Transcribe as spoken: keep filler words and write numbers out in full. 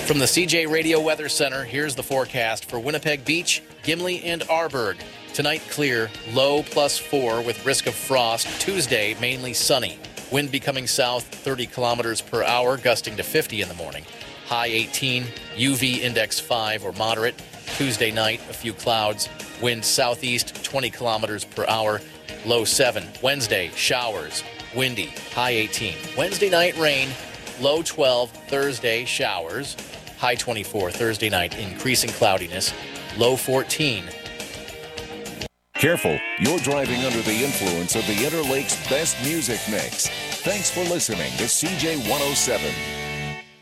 From the C J Radio Weather Center, here's the forecast for Winnipeg Beach, Gimli, and Arborg. Tonight, clear, low plus four with risk of frost. Tuesday, mainly sunny. Wind becoming south, thirty kilometers per hour, gusting to fifty in the morning. High eighteen, U V index five or moderate. Tuesday night, a few clouds. Wind southeast, twenty kilometers per hour, low seven. Wednesday, showers, windy, high eighteen. Wednesday night, rain, low twelve. Thursday, showers, high twenty-four. Thursday night, increasing cloudiness, low fourteen. Careful, you're driving under the influence of the Interlake's best music mix. Thanks for listening to C J one oh seven.